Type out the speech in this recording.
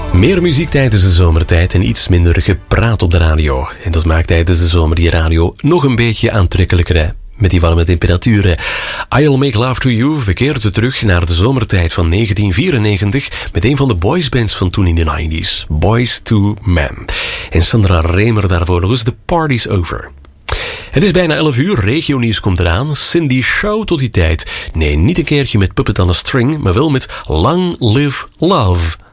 Meer muziek tijdens de zomertijd en iets minder gepraat op de radio. En dat maakt tijdens de zomer die radio nog een beetje aantrekkelijker, hè? Met die warme temperaturen. I'll Make Love to You verkeerde terug naar de zomertijd van 1994 met een van de boysbands van toen in de 90s. Boyz II Men. En Sandra Raymer daarvoor nog eens The Party's Over. Het is bijna 11 uur, regionieuws komt eraan. Cindy Show tot die tijd. Nee, niet een keertje met Puppet on a String, maar wel met Long Live Love.